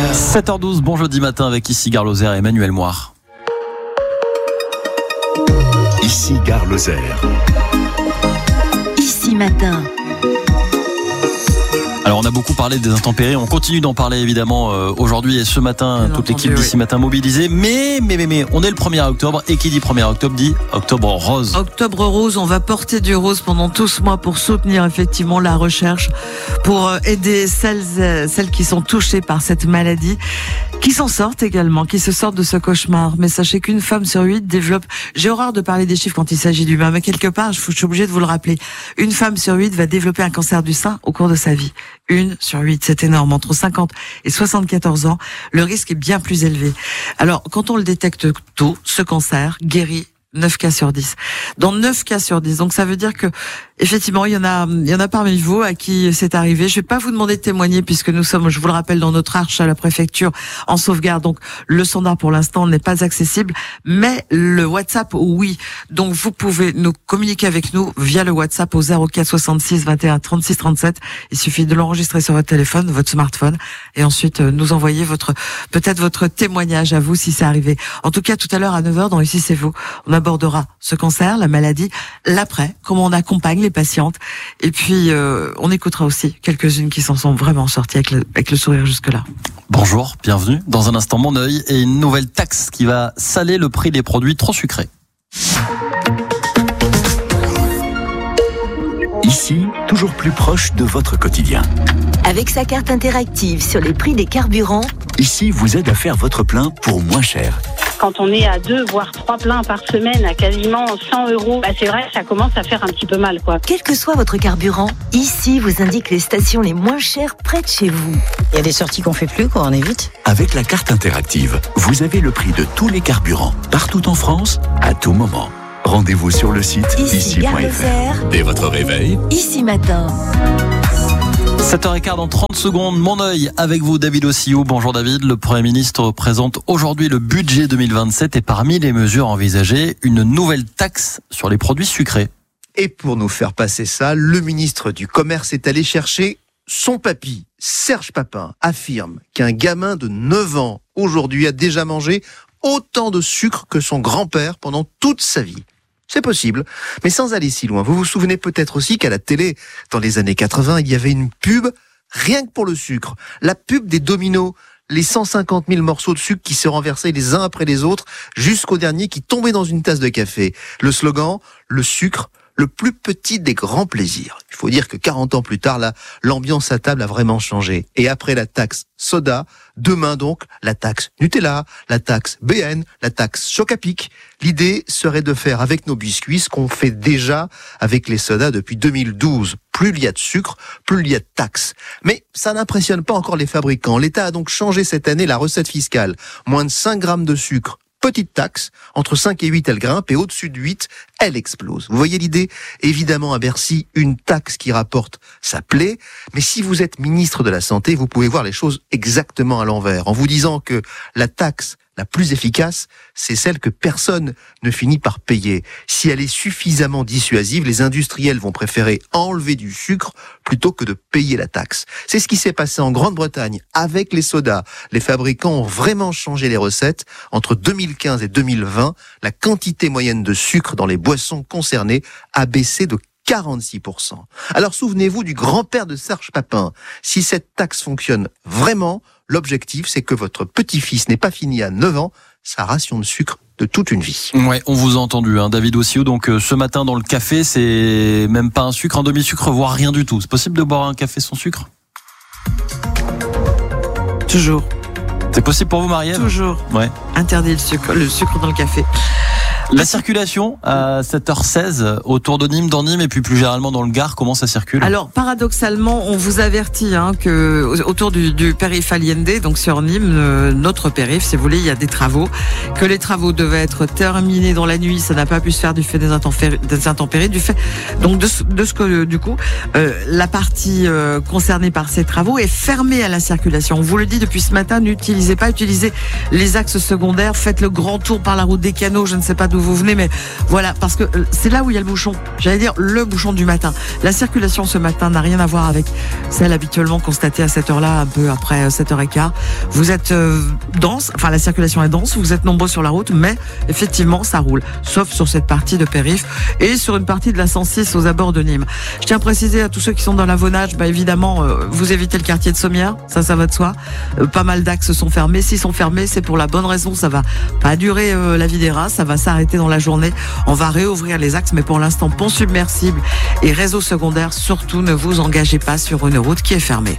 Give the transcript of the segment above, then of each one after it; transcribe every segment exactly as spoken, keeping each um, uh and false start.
sept heures douze, bon jeudi matin avec ici Gare Lozère et Emmanuel Moire. Ici Gare Lozère. Ici matin. Alors on a beaucoup parlé des intempéries, on continue d'en parler évidemment euh, aujourd'hui et ce matin, Bien toute entendu, l'équipe d'ici oui. matin mobilisée, mais, mais, mais, mais, on est le premier octobre et qui dit premier octobre dit octobre rose. Octobre rose, on va porter du rose pendant tout ce mois pour soutenir effectivement la recherche, pour aider celles, celles qui sont touchées par cette maladie, qui s'en sortent également, qui se sortent de ce cauchemar. Mais sachez qu'une femme sur huit développe, j'ai horreur de parler des chiffres quand il s'agit d'humains, mais quelque part, je suis obligée de vous le rappeler, une femme sur huit va développer un cancer du sein au cours de sa vie. Une sur huit, c'est énorme. Entre cinquante et soixante-quatorze ans, le risque est bien plus élevé. Alors, quand on le détecte tôt, ce cancer guérit neuf cas sur dix. Dans neuf cas sur dix. Donc ça veut dire que, effectivement, il y en a, il y en a parmi vous à qui c'est arrivé. Je vais pas vous demander de témoigner puisque nous sommes, je vous le rappelle, dans notre arche à la préfecture en sauvegarde. Donc le standard pour l'instant n'est pas accessible, mais le WhatsApp, oui. Donc vous pouvez nous communiquer avec nous via le WhatsApp au zéro quatre soixante-six vingt et un trente-six trente-sept. Il suffit de l'enregistrer sur votre téléphone, votre smartphone, et ensuite nous envoyer votre, peut-être votre témoignage à vous si c'est arrivé. En tout cas, tout à l'heure à neuf heures dans Ici c'est vous, on abordera ce cancer, la maladie, l'après, comment on accompagne les patientes, et puis euh, on écoutera aussi quelques-unes qui s'en sont vraiment sorties avec le, avec le sourire jusque-là. Bonjour, bienvenue. Dans un instant, mon œil et une nouvelle taxe qui va saler le prix des produits trop sucrés. Ici, toujours plus proche de votre quotidien. Avec sa carte interactive sur les prix des carburants, Ici vous aide à faire votre plein pour moins cher. Quand on est à deux, voire trois pleins par semaine à quasiment cent euros, bah c'est vrai que ça commence à faire un petit peu mal, quoi. quel que soit votre carburant, Ici vous indique les stations les moins chères près de chez vous. Il y a des sorties qu'on fait plus, quoi, on évite. Avec la carte interactive, vous avez le prix de tous les carburants, partout en France, à tout moment. Rendez-vous sur le site Ici ici Gare point f r. Lozère. Dès votre réveil, Ici matin. sept heures quinze dans trente secondes, mon œil avec vous David Ossillou. Bonjour David, le Premier ministre présente aujourd'hui le budget deux mille vingt-sept et parmi les mesures envisagées, une nouvelle taxe sur les produits sucrés. Et pour nous faire passer ça, le ministre du Commerce est allé chercher son papy. Serge Papin affirme qu'un gamin de neuf ans aujourd'hui a déjà mangé autant de sucre que son grand-père pendant toute sa vie. C'est possible, mais sans aller si loin. Vous vous souvenez peut-être aussi qu'à la télé, dans les années quatre-vingts, il y avait une pub rien que pour le sucre. La pub des Dominos, les cent cinquante mille morceaux de sucre qui se renversaient les uns après les autres, jusqu'au dernier qui tombait dans une tasse de café. Le slogan, le sucre, le plus petit des grands plaisirs. Il faut dire que quarante ans plus tard, là, l'ambiance à table a vraiment changé. Et après la taxe soda, demain donc, la taxe Nutella, la taxe B N, la taxe Choc-à-Pic. L'idée serait de faire avec nos biscuits ce qu'on fait déjà avec les sodas depuis deux mille douze. Plus il y a de sucre, plus il y a de taxes. Mais ça n'impressionne pas encore les fabricants. L'État a donc changé cette année la recette fiscale. Moins de cinq grammes de sucre, petite taxe, entre cinq et huit elle grimpe et au-dessus de huit elle explose. Vous voyez l'idée? Évidemment à Bercy, une taxe qui rapporte ça plaît, mais si vous êtes ministre de la Santé, vous pouvez voir les choses exactement à l'envers, en vous disant que la taxe la plus efficace, c'est celle que personne ne finit par payer. Si elle est suffisamment dissuasive, les industriels vont préférer enlever du sucre plutôt que de payer la taxe. C'est ce qui s'est passé en Grande-Bretagne avec les sodas. Les fabricants ont vraiment changé les recettes. Entre deux mille quinze et deux mille vingt, la quantité moyenne de sucre dans les boissons concernées a baissé de quarante-six pour cent. Alors souvenez-vous du grand-père de Serge Papin. Si cette taxe fonctionne vraiment, l'objectif c'est que votre petit-fils n'ait pas fini à neuf ans sa ration de sucre de toute une vie. Ouais, on vous a entendu, hein, David Ossillou. Donc euh, ce matin dans le café, c'est même pas un sucre, un demi-sucre, voire rien du tout. C'est possible de boire un café sans sucre? Toujours. C'est possible pour vous, Marie-Ève? Toujours. Ouais. Interdit le sucre, le sucre dans le café. La circulation à sept heures seize autour de Nîmes, dans Nîmes et puis plus généralement dans le Gard, comment ça circule? Alors paradoxalement, on vous avertit hein, que autour du, du périph' Allende, donc sur Nîmes, euh, notre périph', si vous voulez, il y a des travaux, que les travaux devaient être terminés dans la nuit, ça n'a pas pu se faire du fait des intempéries, des intempéries du fait donc de, de ce que du coup euh, la partie euh, concernée par ces travaux est fermée à la circulation. On vous le dit depuis ce matin, n'utilisez pas, utilisez les axes secondaires, faites le grand tour par la route des Canaux, je ne sais pas d'où d'où vous venez, mais voilà, parce que c'est là où il y a le bouchon. J'allais dire le bouchon du matin. La circulation ce matin n'a rien à voir avec celle habituellement constatée à cette heure-là, un peu après sept heures quinze. Vous êtes euh, dense, enfin la circulation est dense, vous êtes nombreux sur la route, mais effectivement ça roule, sauf sur cette partie de périph' et sur une partie de la cent six aux abords de Nîmes. Je tiens à préciser à tous ceux qui sont dans l'Avonage, bah évidemment, euh, vous évitez le quartier de Sommières, ça, ça va de soi. Euh, pas mal d'axes sont fermés. S'ils sont fermés, c'est pour la bonne raison. Ça va pas durer euh, la vie des rats, ça va s'arrêter dans la journée. On va réouvrir les axes, mais pour l'instant, pont submersible et réseau secondaire, surtout ne vous engagez pas sur une route qui est fermée.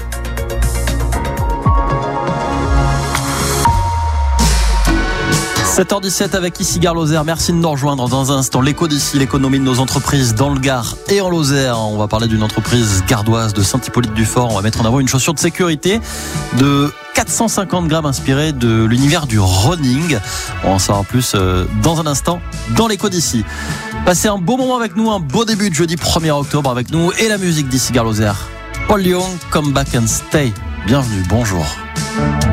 sept heures dix-sept avec ici Gare Lozère. Merci de nous rejoindre dans un instant. L'écho d'ici, l'économie de nos entreprises dans le Gard et en Lozère. On va parler d'une entreprise gardoise de Saint-Hippolyte-du-Fort. On va mettre en avant une chaussure de sécurité de quatre cent cinquante grammes inspirée de l'univers du running. On va en savoir plus dans un instant dans l'écho d'ici. Passez un beau moment avec nous, un beau début de jeudi premier octobre avec nous et la musique d'ici Gare Lozère. Paul Young, Come Back and Stay. Bienvenue, bonjour.